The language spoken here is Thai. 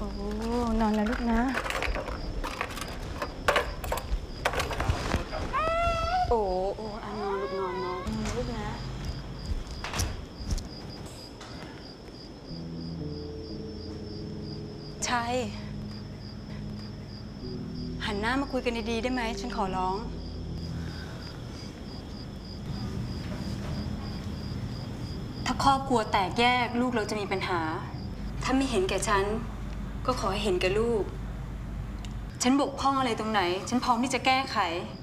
นอนนะลูกนะโอ้นอนลูกนอนลูกนะชัยหันหน้ามาคุยกันดีๆได้ไหมฉันขอร้องถ้าครอบครัวแตกแยกลูกเราจะมีปัญหาถ้าไม่เห็นแก่ฉันก็ขอให้เห็นแก่ลูกฉันบกพร่องอะไรตรงไหนฉันพร้อมที่จะแก้ไข